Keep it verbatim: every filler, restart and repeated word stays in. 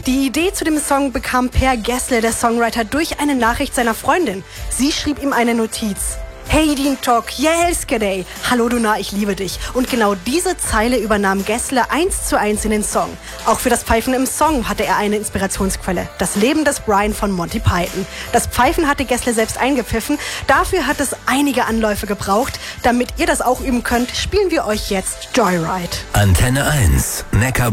Die Idee zu dem Song bekam Per Gessle, der Songwriter, durch eine Nachricht seiner Freundin. Sie schrieb ihm eine Notiz. Hey Dean Talk, yeah, Elskadey. Hallo Duna, ich liebe dich. Und genau diese Zeile übernahm Gessle eins zu eins in den Song. Auch für das Pfeifen im Song hatte er eine Inspirationsquelle. Das Leben des Brian von Monty Python. Das Pfeifen hatte Gessle selbst eingepfiffen. Dafür hat es einige Anläufe gebraucht. Damit ihr das auch üben könnt, spielen wir euch jetzt Joyride. Antenne eins, Neckar